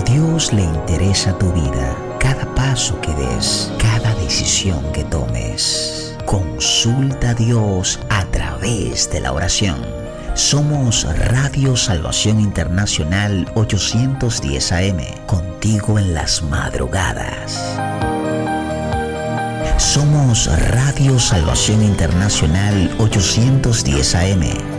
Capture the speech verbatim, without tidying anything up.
A Dios le interesa tu vida, cada paso que des, cada decisión que tomes. Consulta a Dios a través de la oración. Somos Radio Salvación Internacional ochocientos diez A M, contigo en las madrugadas. Somos Radio Salvación Internacional ochocientos diez A M,